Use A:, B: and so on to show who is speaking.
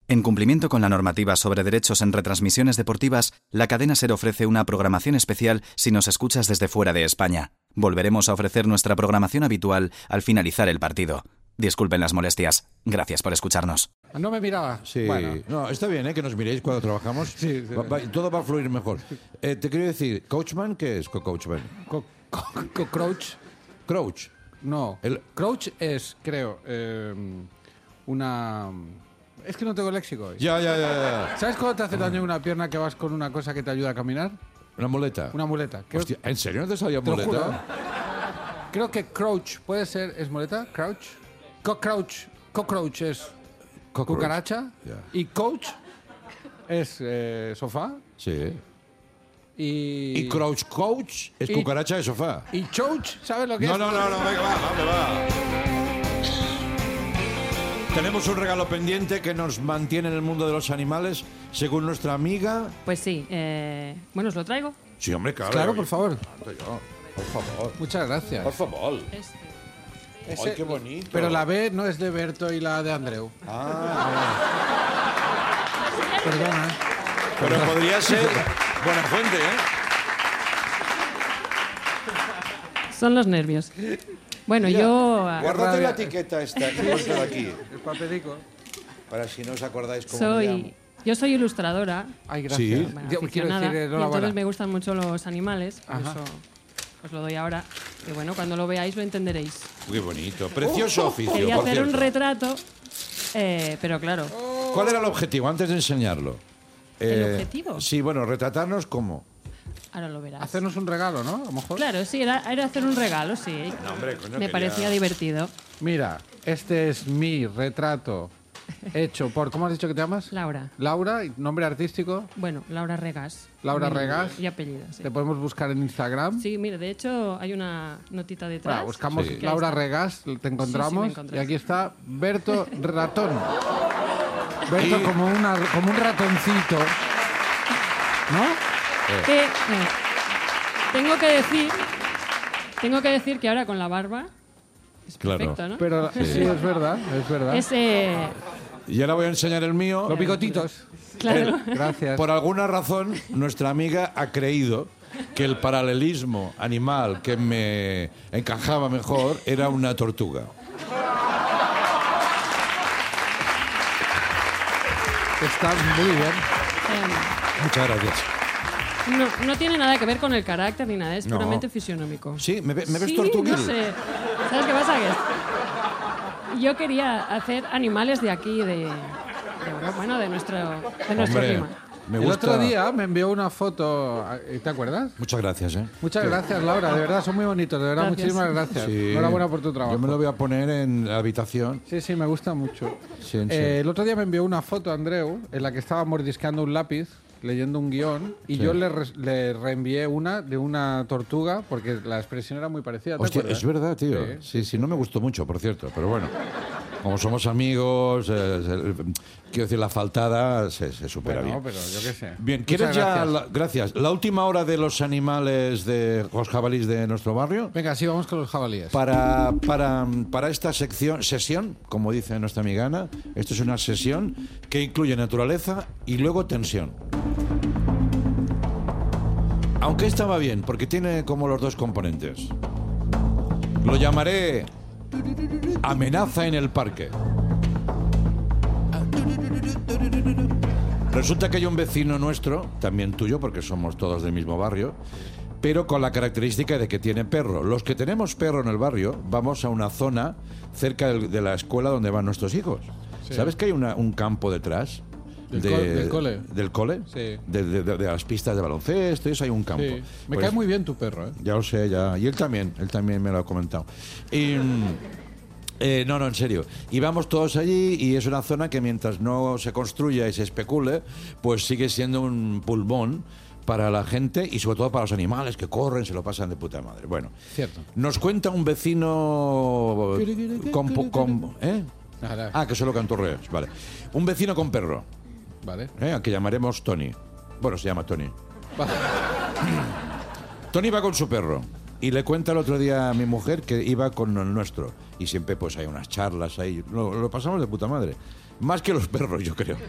A: En cumplimiento con la normativa sobre derechos en retransmisiones deportivas, la cadena SER ofrece una programación especial si nos escuchas desde fuera de España. Volveremos a ofrecer nuestra programación habitual al finalizar el partido. Disculpen las molestias. Gracias por escucharnos.
B: No me miraba.
C: Sí,
B: bueno.
C: No, está bien, que nos miréis cuando trabajamos.
B: Sí.
C: Todo va a fluir mejor. Te quiero decir, ¿Coachman? ¿Qué es Coachman?
B: Crouch.
C: Crouch.
B: No. Crouch es, creo, una... Es que no tengo léxico hoy.
C: Ya.
B: ¿Sabes cuando te hace daño una pierna que vas con una cosa que te ayuda a caminar?
C: ¿Una muleta?
B: Una muleta.
C: Hostia, ¿en serio no te salía
B: Te lo
C: muleta?
B: juro. Creo que crouch puede ser... ¿Es muleta? ¿Crouch? Cockroach es cucaracha.
C: Ya.
B: Y coach es sofá.
C: Sí.
B: Y
C: Coach es cucaracha de sofá.
B: Y chouch, ¿sabes lo que es?
C: No, venga, va. Tenemos un regalo pendiente que nos mantiene en el mundo de los animales, según nuestra amiga.
D: Pues sí, bueno, os lo traigo.
C: Sí, hombre, claro.
B: Claro, por favor.
C: Por favor.
B: Muchas gracias.
C: Por favor.
B: Ese-
C: Ay, qué bonito.
B: Pero la B no es de Berto y la de Andreu. Perdona.
C: Pero podría ser buena fuente, ¿eh?
D: Son los nervios. Bueno, yo...
C: Guárdate la etiqueta esta que pasa de aquí,
B: El papelico.
C: para si no os acordáis cómo me llamo.
D: Yo soy ilustradora.
B: Ay, gracias.
C: Sí.
D: Bueno,
B: Yo quiero
D: aficionada,
B: decir,
D: y
B: enhorabuena.
D: entonces me gustan mucho los animales, por
B: Ajá.
D: eso os lo doy ahora. Y bueno, cuando lo veáis lo entenderéis.
C: Qué bonito. Precioso oficio,
D: Quería
C: por
D: hacer un
C: cierto.
D: retrato, pero claro,
C: ¿Cuál era el objetivo antes de enseñarlo?
D: ¿El objetivo?
C: Sí, bueno, retratarnos cómo.
D: ahora lo verás.
B: Hacernos un regalo, ¿no? A lo mejor.
D: Claro, sí, era hacer un regalo, sí.
C: No, hombre, coño,
D: Me
C: quería-
D: parecía divertido.
B: Mira, este es mi retrato hecho por... ¿Cómo has dicho que te llamas?
D: Laura.
B: Laura, y nombre artístico.
D: Bueno, Laura Regas.
B: Laura
D: Mi-
B: Regas.
D: Y apellido, sí.
B: Te podemos buscar en Instagram.
D: Sí, mire, de hecho hay una notita detrás.
B: Bueno, buscamos
C: Sí.
B: Laura
D: Que ahí
B: Regas, te
D: Sí, sí,
B: encontramos.
D: me encontráis.
B: Y aquí está Berto Ratón. Berto como un ratoncito. ¿No?
D: Que, tengo que decir que ahora con la barba es
C: Claro.
D: perfecto, ¿no?
B: Pero sí, es verdad, es verdad.
D: Es,
C: Y ahora voy a enseñar el mío.
B: Los bigotitos.
D: claro.
B: Gracias.
C: Por alguna razón, nuestra amiga ha creído que el paralelismo animal que me encajaba mejor era una tortuga.
B: Está muy bien.
C: Muchas gracias.
D: No tiene nada que ver con el carácter ni nada, es
C: No.
D: puramente fisionómico.
C: Sí, ¿me ves
D: Sí,
C: tortuguil?
D: no sé. ¿Sabes qué pasa? Que yo quería hacer animales de aquí, de nuestro
C: Hombre,
D: clima.
C: me
B: El
C: gusta.
B: otro día me envió una foto, ¿te acuerdas?
C: Muchas gracias, ¿eh?
B: Muchas gracias, Laura, de verdad, son muy bonitos, de verdad,
D: Gracias.
B: muchísimas gracias.
C: Sí.
B: Enhorabuena por tu trabajo.
C: Yo me lo voy a poner en la habitación.
B: Sí, me gusta mucho.
C: Sí, en serio.
B: El otro día me envió una foto, Andreu, en la que estaba mordisqueando un lápiz, leyendo un guión, y
C: Sí.
B: yo le reenvié una de una tortuga, porque la expresión era muy parecida. ¿te
C: Hostia,
B: acuerdas?
C: es verdad, tío.
B: Sí.
C: Sí, no me gustó mucho, por cierto, pero bueno. Como somos amigos, quiero decir, la faltada se supera
B: Bueno,
C: bien.
B: pero yo qué sé.
C: Bien,
B: Muchas
C: ¿quieres ya?
B: gracias.
C: Gracias. La última hora de los animales de los jabalíes de nuestro barrio.
B: Venga, sí, vamos con los jabalíes.
C: Para esta sesión, como dice nuestra amiga Ana, esto es una sesión que incluye naturaleza y luego tensión. Aunque esta va bien, porque tiene como los dos componentes. Lo llamaré amenaza en el parque. Resulta que hay un vecino nuestro, también tuyo, porque somos todos del mismo barrio, pero con la característica de que tiene perro. Los que tenemos perro en el barrio vamos a una zona cerca de la escuela donde van nuestros hijos.
B: Sí.
C: ¿Sabes que hay un campo detrás?
B: Del cole.
C: ¿Del cole?
B: Sí.
C: De las pistas de baloncesto, eso hay un campo.
B: Sí. Me
C: Pues,
B: cae muy bien tu perro, ¿eh?
C: ya lo sé, ya. Y él también me lo ha comentado. Y, no, en serio. Y vamos todos allí y es una zona que mientras no se construya y se especule, pues sigue siendo un pulmón para la gente y sobre todo para los animales que corren, se lo pasan de puta madre. Bueno,
B: Cierto.
C: nos cuenta un vecino ¿eh?
B: Nada.
C: Ah, que solo canturreas, vale. Un vecino con perro,
B: Vale.
C: al que llamaremos Tony. Bueno, se llama Tony.
B: Vale.
C: Tony va con su perro y le cuenta el otro día a mi mujer que iba con el nuestro. Y siempre pues hay unas charlas ahí. Lo pasamos de puta madre. Más que los perros, yo creo.